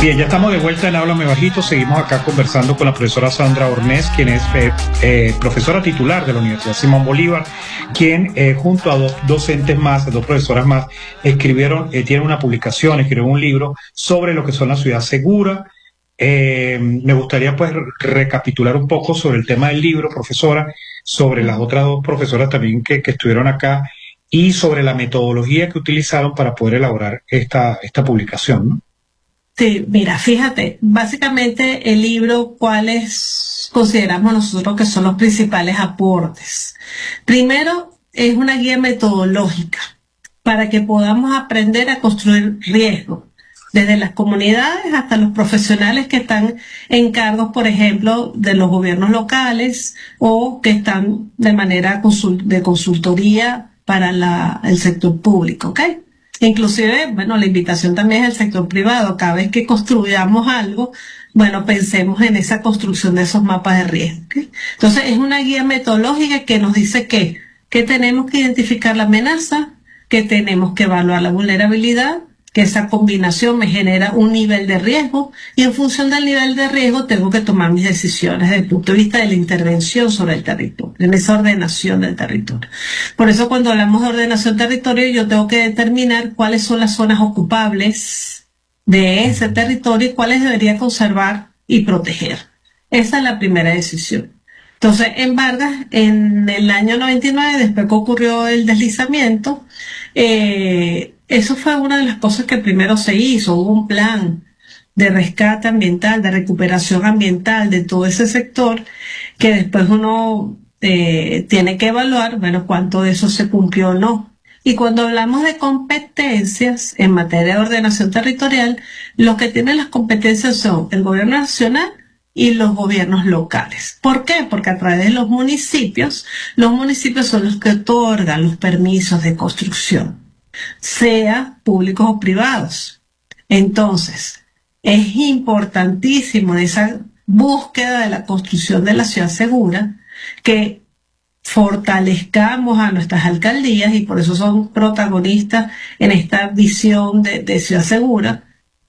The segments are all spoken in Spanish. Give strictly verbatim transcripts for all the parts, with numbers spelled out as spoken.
Bien, ya estamos de vuelta en Háblame Bajito. Seguimos acá conversando con la profesora Sandra Ornés, quien es eh, eh, profesora titular de la Universidad Simón Bolívar, quien eh, junto a dos docentes más, dos profesoras más, escribieron, eh, tienen una publicación, escribieron un libro sobre lo que son la ciudad segura. Eh, me gustaría pues recapitular un poco sobre el tema del libro, profesora, sobre las otras dos profesoras también que, que estuvieron acá y sobre la metodología que utilizaron para poder elaborar esta, esta publicación, ¿no? Sí, mira, fíjate, básicamente el libro, ¿cuáles consideramos nosotros que son los principales aportes? Primero, es una guía metodológica para que podamos aprender a construir riesgo, desde las comunidades hasta los profesionales que están en cargos, por ejemplo, de los gobiernos locales o que están de manera consul- de consultoría para la, el sector público, ¿ok? Inclusive, bueno, la invitación también es al sector privado. Cada vez que construyamos algo, bueno, pensemos en esa construcción de esos mapas de riesgo, ¿okay? Entonces, es una guía metodológica que nos dice que, que tenemos que identificar la amenaza, que tenemos que evaluar la vulnerabilidad, que esa combinación me genera un nivel de riesgo y en función del nivel de riesgo tengo que tomar mis decisiones desde el punto de vista de la intervención sobre el territorio, en esa ordenación del territorio. Por eso cuando hablamos de ordenación del territorio yo tengo que determinar cuáles son las zonas ocupables de ese territorio y cuáles debería conservar y proteger. Esa es la primera decisión. Entonces, en Vargas, en el año noventa y nueve, después que ocurrió el deslizamiento, eh, eso fue una de las cosas que primero se hizo. Hubo un plan de rescate ambiental, de recuperación ambiental de todo ese sector, que después uno eh, tiene que evaluar, bueno, cuánto de eso se cumplió o no. Y cuando hablamos de competencias en materia de ordenación territorial, los que tienen las competencias son el gobierno nacional y los gobiernos locales. ¿Por qué? Porque a través de los municipios, los municipios son los que otorgan los permisos de construcción, sea públicos o privados. Entonces, es importantísimo en esa búsqueda de la construcción de la ciudad segura que fortalezcamos a nuestras alcaldías, y por eso son protagonistas en esta visión de, de ciudad segura.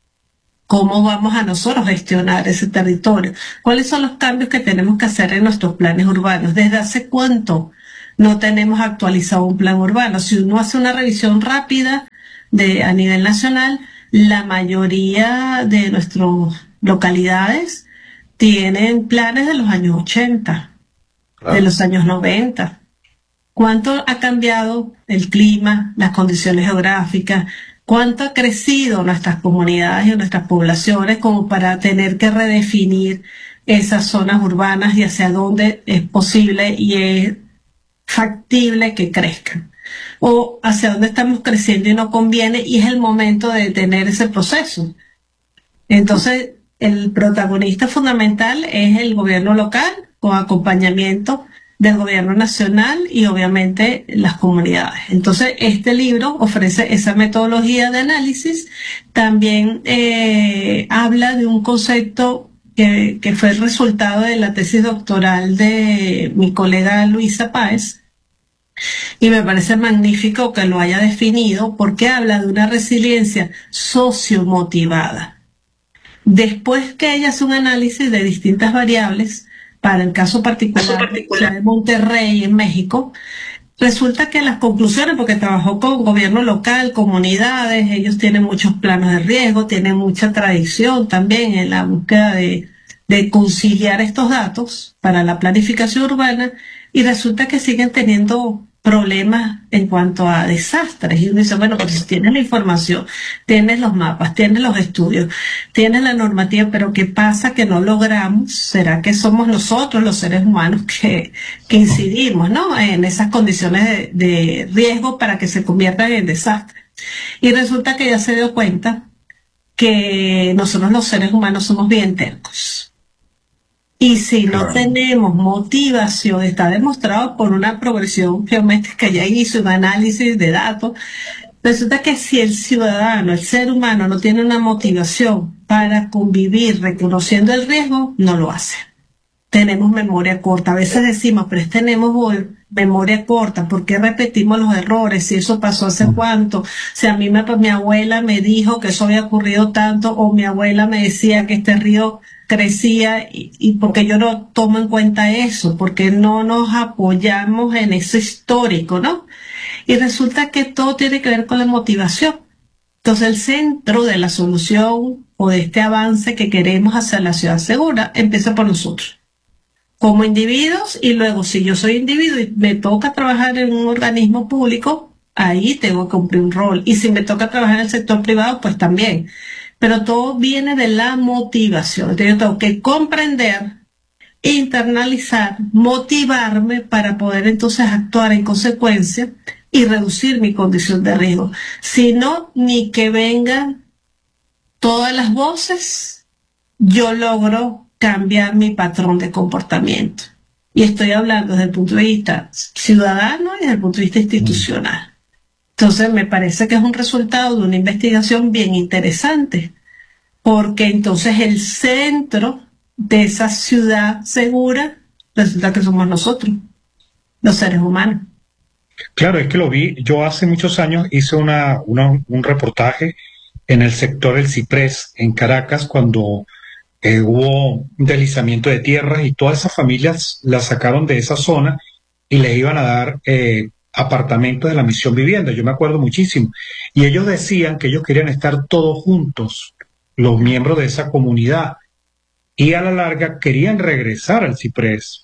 ¿Cómo vamos a nosotros gestionar ese territorio? ¿Cuáles son los cambios que tenemos que hacer en nuestros planes urbanos? ¿Desde hace cuánto no tenemos actualizado un plan urbano? Si uno hace una revisión rápida de, a nivel nacional, la mayoría de nuestras localidades tienen planes de los años ochenta, claro, de los años noventa. ¿Cuánto ha cambiado el clima, las condiciones geográficas? ¿Cuánto ha crecido nuestras comunidades y nuestras poblaciones como para tener que redefinir esas zonas urbanas y hacia dónde es posible y es factible que crezcan? O hacia dónde estamos creciendo y no conviene y es el momento de detener ese proceso. Entonces, el protagonista fundamental es el gobierno local con acompañamiento del gobierno nacional y obviamente las comunidades. Entonces, este libro ofrece esa metodología de análisis. También eh, habla de un concepto que, que fue el resultado de la tesis doctoral de mi colega Luisa Páez, y me parece magnífico que lo haya definido porque habla de una resiliencia sociomotivada. Después que ella hace un análisis de distintas variables, para el caso particular, particular de Monterrey en México, resulta que las conclusiones, porque trabajó con gobierno local, comunidades, ellos tienen muchos planos de riesgo, tienen mucha tradición también en la búsqueda de, de conciliar estos datos para la planificación urbana, y resulta que siguen teniendo problemas en cuanto a desastres. Y uno dice, bueno, pues si tienes la información, tienes los mapas, tienes los estudios, tienes la normativa, pero ¿qué pasa que no logramos? ¿Será que somos nosotros los seres humanos que, que incidimos, ¿no?, en esas condiciones de, de riesgo para que se conviertan en desastres? Y resulta que ya se dio cuenta que nosotros los seres humanos somos bien tercos. Y si no Claro. tenemos motivación, está demostrado por una progresión geométrica, ya hizo un análisis de datos, resulta que si el ciudadano, el ser humano, no tiene una motivación para convivir reconociendo el riesgo, no lo hace. Tenemos memoria corta. A veces decimos, pero tenemos memoria corta, ¿por qué repetimos los errores? Si eso pasó hace cuánto, si a mí me, mi abuela me dijo que eso había ocurrido tanto, o mi abuela me decía que este río crecía, y, y porque yo no tomo en cuenta eso, porque no nos apoyamos en eso histórico, ¿no? Y resulta que todo tiene que ver con la motivación. Entonces el centro de la solución o de este avance que queremos hacia la ciudad segura empieza por nosotros, como individuos, y luego si yo soy individuo y me toca trabajar en un organismo público, ahí tengo que cumplir un rol. Y si me toca trabajar en el sector privado, pues también. Pero todo viene de la motivación. Entonces yo tengo que comprender, internalizar, motivarme para poder entonces actuar en consecuencia y reducir mi condición de riesgo. Si no, ni que vengan todas las voces, yo logro cambiar mi patrón de comportamiento. Y estoy hablando desde el punto de vista ciudadano y desde el punto de vista institucional. Entonces me parece que es un resultado de una investigación bien interesante, porque entonces el centro de esa ciudad segura resulta que somos nosotros, los seres humanos. Claro, es que lo vi. Yo hace muchos años hice una, una, un reportaje en el sector del Ciprés, en Caracas, cuando eh, hubo un deslizamiento de tierras y todas esas familias las sacaron de esa zona y les iban a dar eh, apartamentos de la Misión Vivienda. Yo me acuerdo muchísimo. Y ellos decían que ellos querían estar todos juntos, los miembros de esa comunidad. Y a la larga querían regresar al Ciprés,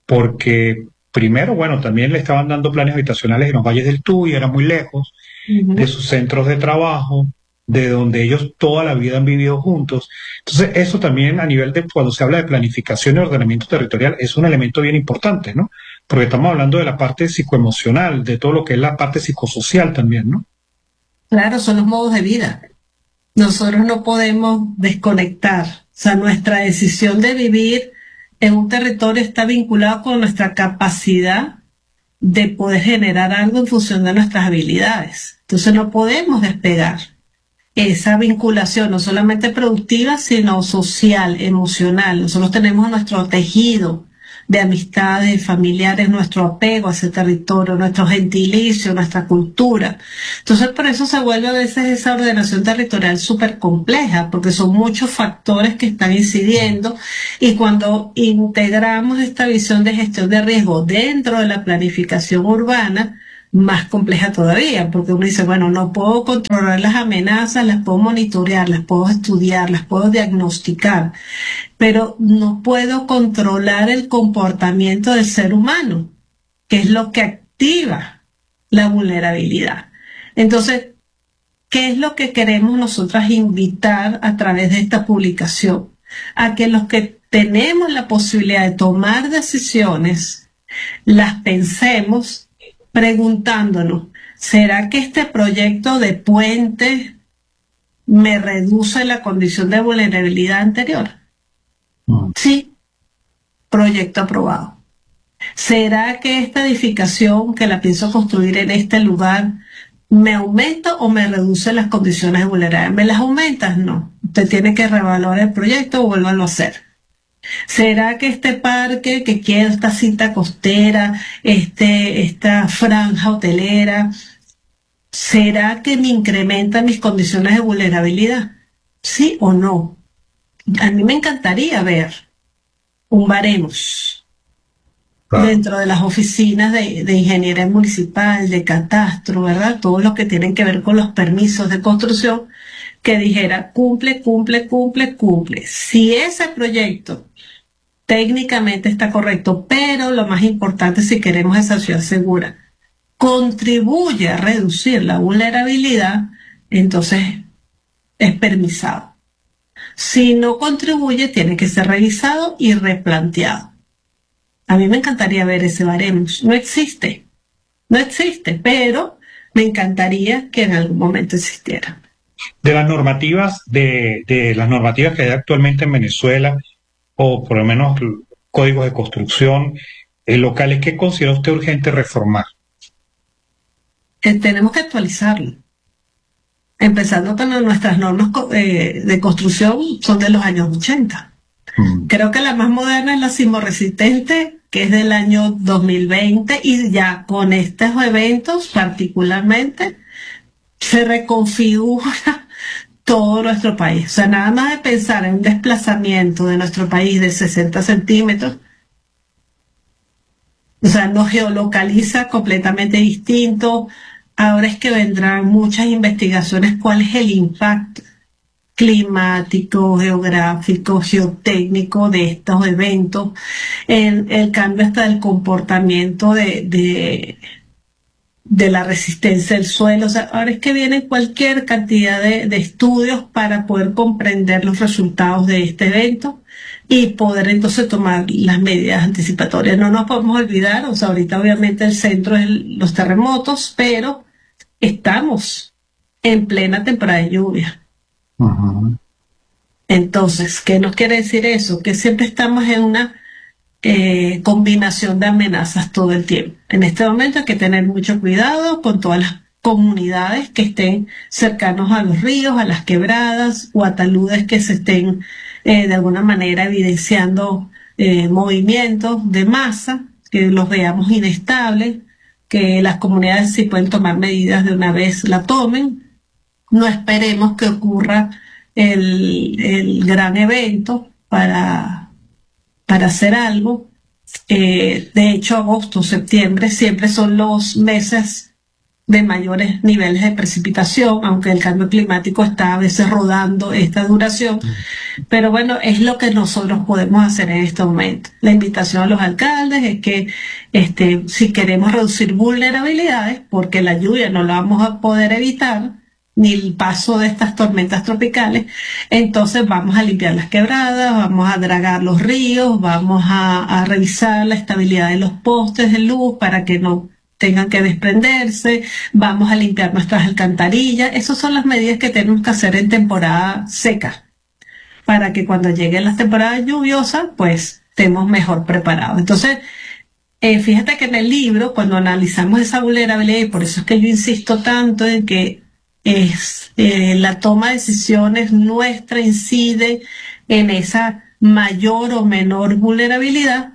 porque primero, bueno, también le estaban dando planes habitacionales en los valles del Tuy, era muy lejos uh-huh. de sus centros de trabajo, de donde ellos toda la vida han vivido juntos. Entonces, eso también a nivel de, cuando se habla de planificación y ordenamiento territorial, es un elemento bien importante, ¿no? Porque estamos hablando de la parte psicoemocional, de todo lo que es la parte psicosocial también, ¿no? Claro, son los modos de vida. Nosotros no podemos desconectar. O sea, nuestra decisión de vivir en un territorio está vinculado con nuestra capacidad de poder generar algo en función de nuestras habilidades. Entonces no podemos despegar esa vinculación, no solamente productiva, sino social, emocional. Nosotros tenemos nuestro tejido de amistades, familiares, nuestro apego a ese territorio, nuestro gentilicio, nuestra cultura. Entonces, por eso se vuelve a veces esa ordenación territorial súper compleja, porque son muchos factores que están incidiendo, y cuando integramos esta visión de gestión de riesgo dentro de la planificación urbana, más compleja todavía, porque uno dice, bueno, no puedo controlar las amenazas, las puedo monitorear, las puedo estudiar, las puedo diagnosticar, pero no puedo controlar el comportamiento del ser humano, que es lo que activa la vulnerabilidad. Entonces, ¿qué es lo que queremos nosotras invitar a través de esta publicación? A que los que tenemos la posibilidad de tomar decisiones, las pensemos preguntándonos, ¿será que este proyecto de puente me reduce la condición de vulnerabilidad anterior? Mm. Sí, proyecto aprobado. ¿Será que esta edificación que la pienso construir en este lugar me aumenta o me reduce las condiciones de vulnerabilidad? ¿Me las aumentas? No. Usted tiene que reevaluar el proyecto o vuélvalo a hacer. ¿Será que este parque que quiere esta cinta costera, este, esta franja hotelera, será que me incrementa mis condiciones de vulnerabilidad? ¿Sí o no? A mí me encantaría ver un baremos claro. dentro de las oficinas de, de ingeniería municipal, de catastro, ¿verdad? Todo lo que tienen que ver con los permisos de construcción, que dijera cumple, cumple, cumple, cumple. Si ese proyecto técnicamente está correcto, pero lo más importante si queremos esa ciudad segura, contribuye a reducir la vulnerabilidad, entonces es permisado. Si no contribuye, tiene que ser revisado y replanteado. A mí me encantaría ver ese baremos. No existe, no existe, pero me encantaría que en algún momento existiera. De las normativas, de, de las normativas que hay actualmente en Venezuela, o por lo menos códigos de construcción eh, locales, ¿qué considera usted urgente reformar? Eh, tenemos que actualizarlo. Empezando con nuestras normas eh, de construcción son de los años ochenta. Mm. Creo que la más moderna es la sismorresistente que es del año dos mil veinte, y ya con estos eventos particularmente se reconfigura todo nuestro país. O sea, nada más de pensar en un desplazamiento de nuestro país de sesenta centímetros, o sea, nos geolocaliza completamente distinto. Ahora es que vendrán muchas investigaciones, cuál es el impacto climático, geográfico, geotécnico de estos eventos, el, el cambio hasta del comportamiento de, de, de la resistencia del suelo. O sea, ahora es que viene cualquier cantidad de, de estudios para poder comprender los resultados de este evento y poder entonces tomar las medidas anticipatorias. No nos podemos olvidar, o sea, ahorita obviamente el centro es el, los terremotos, pero estamos en plena temporada de lluvia. Uh-huh. Entonces, ¿qué nos quiere decir eso? Que siempre estamos en una eh, combinación de amenazas todo el tiempo. En este momento hay que tener mucho cuidado con todas las comunidades que estén cercanos a los ríos, a las quebradas o a taludes que se estén eh, de alguna manera evidenciando eh, movimientos de masa, que los veamos inestables, que las comunidades, si pueden tomar medidas de una vez, la tomen. No esperemos que ocurra el, el gran evento para, para hacer algo. Eh, de hecho, agosto, septiembre siempre son los meses de mayores niveles de precipitación, aunque el cambio climático está a veces rodando esta duración. Pero bueno, es lo que nosotros podemos hacer en este momento. La invitación a los alcaldes es que este, si queremos reducir vulnerabilidades, porque la lluvia no la vamos a poder evitar, ni el paso de estas tormentas tropicales, entonces vamos a limpiar las quebradas, vamos a dragar los ríos, vamos a, a revisar la estabilidad de los postes de luz para que no tengan que desprenderse, vamos a limpiar nuestras alcantarillas. Esas son las medidas que tenemos que hacer en temporada seca, para que cuando lleguen las temporadas lluviosas, pues estemos mejor preparados. Entonces, eh, fíjate que en el libro, cuando analizamos esa vulnerabilidad, y por eso es que yo insisto tanto en que es eh, la toma de decisiones nuestra incide en esa mayor o menor vulnerabilidad,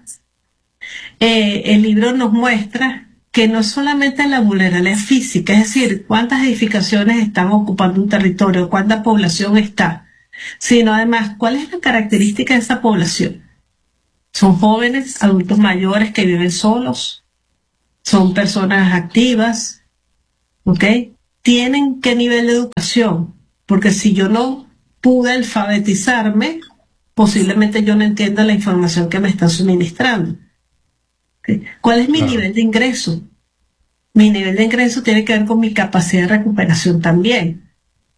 eh, el libro nos muestra que no solamente la vulnerabilidad física, es decir, cuántas edificaciones están ocupando un territorio, cuánta población está, sino además cuál es la característica de esa población. Son jóvenes, adultos mayores que viven solos, son personas activas, ¿ok? Tienen qué nivel de educación, porque si yo no pude alfabetizarme, posiblemente yo no entienda la información que me están suministrando. ¿Okay? ¿Cuál es mi claro. nivel de ingreso? Mi nivel de ingreso tiene que ver con mi capacidad de recuperación también.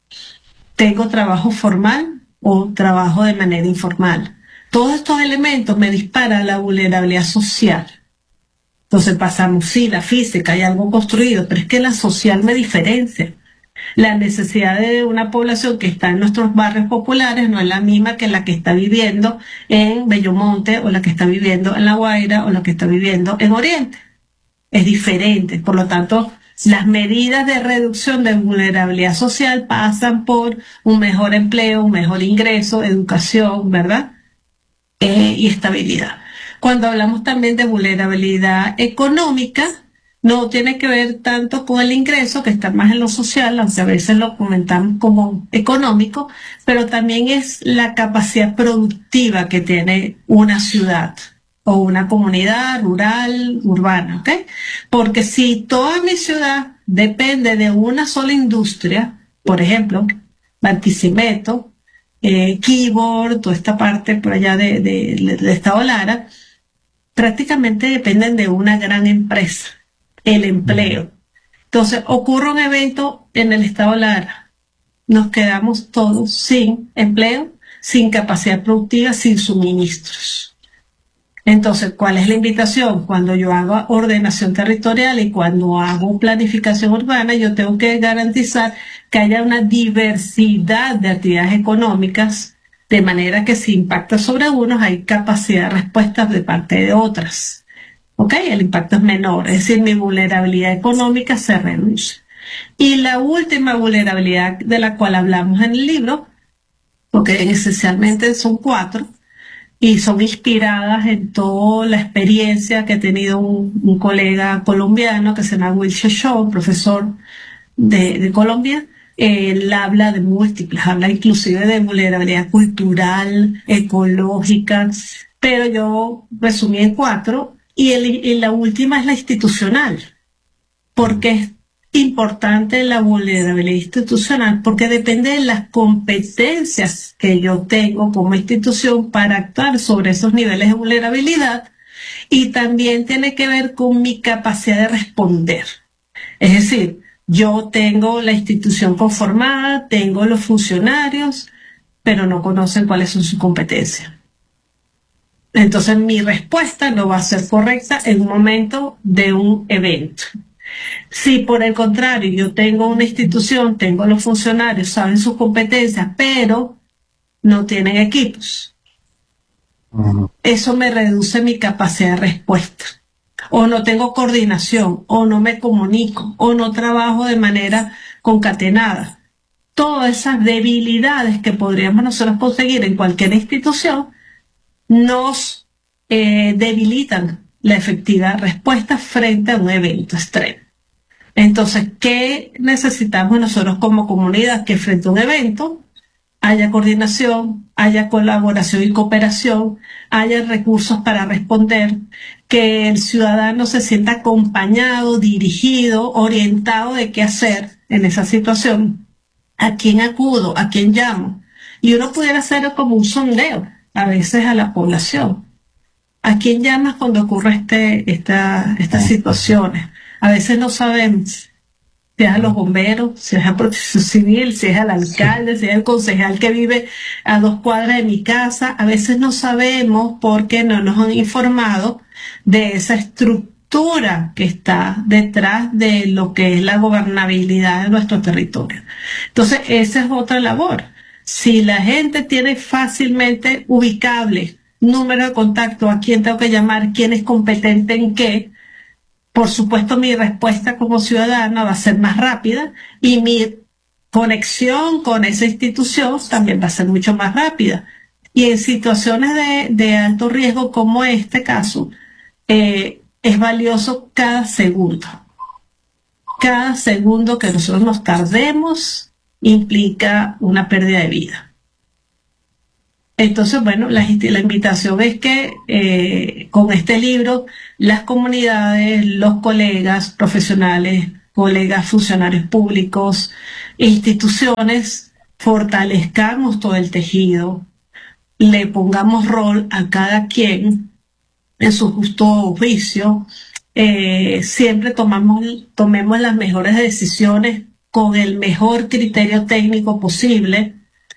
¿Tengo trabajo formal o trabajo de manera informal? Todos estos elementos me disparan la vulnerabilidad social. Entonces pasamos, sí, la física, hay algo construido, pero es que la social me diferencia. La necesidad de una población que está en nuestros barrios populares no es la misma que la que está viviendo en Bellomonte, o la que está viviendo en La Guaira, o la que está viviendo en Oriente. Es diferente. Por lo tanto, las medidas de reducción de vulnerabilidad social pasan por un mejor empleo, un mejor ingreso, educación, ¿verdad? Eh, y estabilidad. Cuando hablamos también de vulnerabilidad económica, no tiene que ver tanto con el ingreso, que está más en lo social, aunque a veces lo comentamos como económico, pero también es la capacidad productiva que tiene una ciudad o una comunidad rural, urbana, ¿ok? Porque si toda mi ciudad depende de una sola industria, por ejemplo, Barquisimeto, eh, Keyboard, toda esta parte por allá de, de, de, de Estado Lara, prácticamente dependen de una gran empresa, el empleo. Entonces, ocurre un evento en el Estado Lara, nos quedamos todos sin empleo, sin capacidad productiva, sin suministros. Entonces, ¿cuál es la invitación? Cuando yo hago ordenación territorial y cuando hago planificación urbana, yo tengo que garantizar que haya una diversidad de actividades económicas, de manera que si impacta sobre unos, hay capacidad de respuesta de parte de otras. ¿Ok? El impacto es menor, es decir, mi vulnerabilidad económica se reduce. Y la última vulnerabilidad de la cual hablamos en el libro, porque esencialmente son cuatro, y son inspiradas en toda la experiencia que ha tenido un, un colega colombiano que se llama Wilshire Shaw, profesor de, de Colombia. Él habla de múltiples, habla inclusive de vulnerabilidad cultural, ecológica, pero yo resumí en cuatro, y, el, y la última es la institucional. ¿Por qué es importante la vulnerabilidad institucional? Porque depende de las competencias que yo tengo como institución para actuar sobre esos niveles de vulnerabilidad, y también tiene que ver con mi capacidad de responder. Es decir, yo tengo la institución conformada, tengo los funcionarios, pero no conocen cuáles son sus competencias. Entonces mi respuesta no va a ser correcta en un momento de un evento. Si por el contrario yo tengo una institución, tengo los funcionarios, saben sus competencias, pero no tienen equipos, uh-huh. Eso me reduce mi capacidad de respuesta. O no tengo coordinación, o no me comunico, o no trabajo de manera concatenada. Todas esas debilidades que podríamos nosotros conseguir en cualquier institución nos eh, debilitan la efectiva respuesta frente a un evento extremo. Entonces, ¿qué necesitamos nosotros como comunidad? Que frente a un evento haya coordinación, haya colaboración y cooperación, haya recursos para responder, que el ciudadano se sienta acompañado, dirigido, orientado de qué hacer en esa situación, a quién acudo, a quién llamo. Y uno pudiera hacer como un sondeo a veces a la población. ¿A quién llamas cuando ocurre este, esta, estas situaciones? A veces no sabemos si es a los bomberos, si es a Protección Civil, si es al alcalde, si es el concejal que vive a dos cuadras de mi casa. A veces no sabemos porque no nos han informado de esa estructura que está detrás de lo que es la gobernabilidad de nuestro territorio. Entonces, esa es otra labor. Si la gente tiene fácilmente ubicable número de contacto, a quién tengo que llamar, quién es competente en qué, por supuesto mi respuesta como ciudadana va a ser más rápida y mi conexión con esa institución también va a ser mucho más rápida. Y en situaciones de, de alto riesgo como este caso, eh, es valioso cada segundo. Cada segundo que nosotros nos tardemos implica una pérdida de vida. Entonces, bueno, la, la invitación es que eh, con este libro las comunidades, los colegas profesionales, colegas funcionarios públicos, instituciones, fortalezcamos todo el tejido, le pongamos rol a cada quien en su justo juicio, eh, siempre tomamos, tomemos las mejores decisiones con el mejor criterio técnico posible.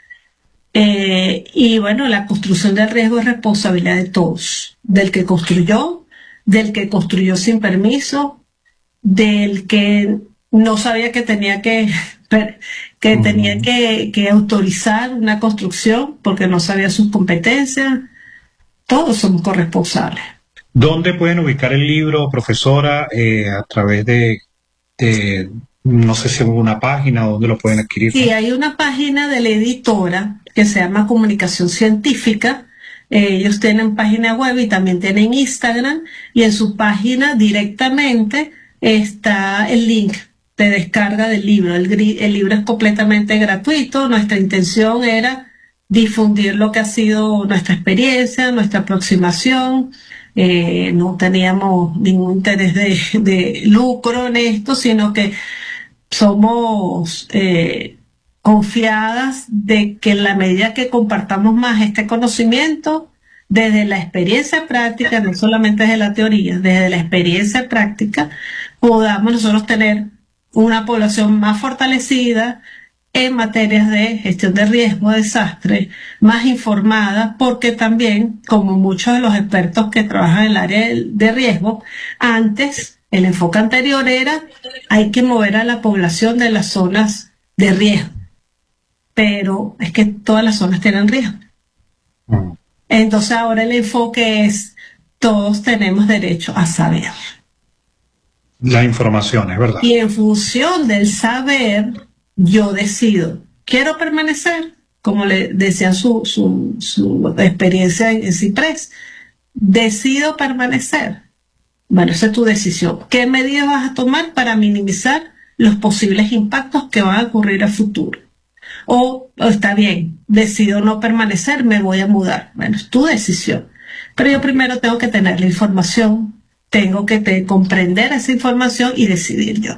Eh, y bueno, la construcción del riesgo es responsabilidad de todos, del que construyó, del que construyó sin permiso, del que no sabía que tenía que, que, uh-huh. tenía que, que autorizar una construcción porque no sabía sus competencias. Todos somos corresponsables. ¿Dónde pueden ubicar el libro, profesora? Eh, a través de, de, no sé si hay una página donde lo pueden adquirir. Sí, hay una página de la editora que se llama Comunicación Científica. Eh, ellos tienen página web y también tienen Instagram, y en su página directamente está el link de descarga del libro. El, el libro es completamente gratuito. Nuestra intención era difundir lo que ha sido nuestra experiencia, nuestra aproximación. Eh, no teníamos ningún interés de, de lucro en esto, sino que somos eh, confiadas de que en la medida que compartamos más este conocimiento, desde la experiencia práctica, no solamente desde la teoría, desde la experiencia práctica, podamos nosotros tener una población más fortalecida en materias de gestión de riesgo, desastre, más informada, porque también, como muchos de los expertos que trabajan en el área de riesgo, antes, el enfoque anterior era, hay que mover a la población de las zonas de riesgo, pero es que todas las zonas tienen riesgo. Mm. Entonces ahora el enfoque es, todos tenemos derecho a saber. La información, es verdad. Y en función del saber, yo decido, ¿quiero permanecer como le decía su, su, su experiencia en, en Ciprés, decido permanecer. Bueno, esa es tu decisión. ¿Qué medidas vas a tomar para minimizar los posibles impactos que van a ocurrir a futuro? O, o está bien, decido no permanecer, me voy a mudar. Bueno, es tu decisión. Pero yo primero tengo que tener la información, tengo que te, comprender esa información y decidir yo.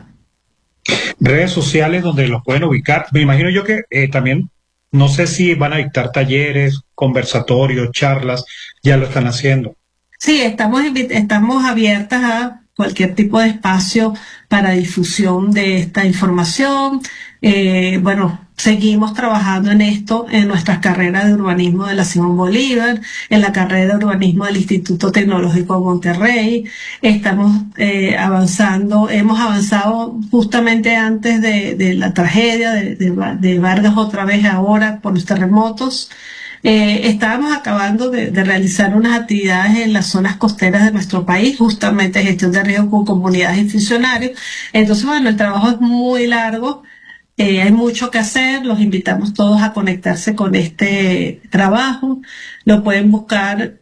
Redes sociales donde los pueden ubicar. Me imagino yo que eh, también, no sé si van a dictar talleres, conversatorios, charlas, ya lo están haciendo. Sí, estamos, estamos abiertas a cualquier tipo de espacio para difusión de esta información. Eh, bueno, seguimos trabajando en esto en nuestras carreras de urbanismo de la Simón Bolívar, en la carrera de urbanismo del Instituto Tecnológico de Monterrey. Estamos eh, avanzando, hemos avanzado justamente antes de, de la tragedia de, de, de Vargas otra vez ahora por los terremotos. Eh, estábamos acabando de, de realizar unas actividades en las zonas costeras de nuestro país, justamente gestión de riesgo con comunidades y funcionarios. Entonces, bueno, el trabajo es muy largo, eh, hay mucho que hacer, los invitamos todos a conectarse con este trabajo. Lo pueden buscar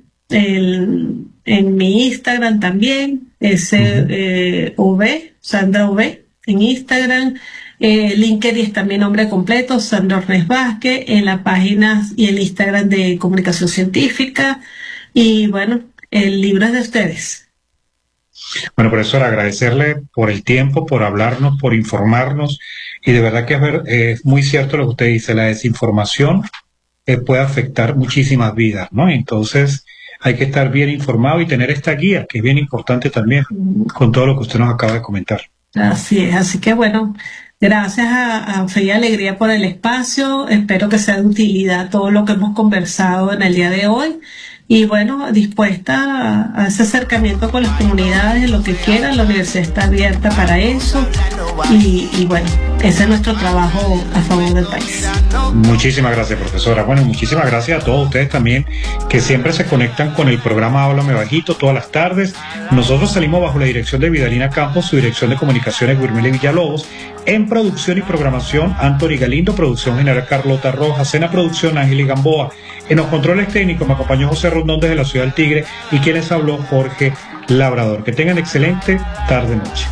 en, en mi Instagram también, es eh, O V, Sandra O V, en Instagram. Eh, LinkedIn está mi nombre completo, Sandra Ornés Vázquez, en la página y el Instagram de Comunicación Científica. Y bueno, el libro es de ustedes. Bueno, profesora, agradecerle por el tiempo, por hablarnos, por informarnos. Y de verdad que es, ver, eh, es muy cierto lo que usted dice, la desinformación eh, puede afectar muchísimas vidas, ¿no? Entonces hay que estar bien informado y tener esta guía, que es bien importante también, con todo lo que usted nos acaba de comentar. Así es, así que bueno, gracias a, a Fe y Alegría por el espacio, espero que sea de utilidad todo lo que hemos conversado en el día de hoy y bueno, dispuesta a, a ese acercamiento con las comunidades, lo que quieran, la universidad está abierta para eso y, y bueno, ese es nuestro trabajo a favor del país. Muchísimas gracias, profesora. Bueno, muchísimas gracias a todos ustedes también que siempre se conectan con el programa Háblame Bajito todas las tardes. Nosotros salimos bajo la dirección de Vidalina Campos, su dirección de comunicaciones Guirmele Villalobos, en producción y programación Anthony Galindo, producción general Carlota Rojas, en la producción Ángel Gamboa, en los controles técnicos me acompañó José Rondón desde la Ciudad del Tigre y quien les habló Jorge Labrador. Que tengan excelente tarde-noche.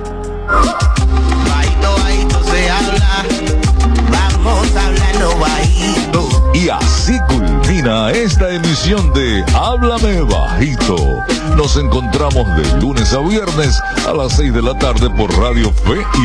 Y así culmina esta emisión de Háblame Bajito. Nos encontramos de lunes a viernes a las seis de la tarde por Radio Fe y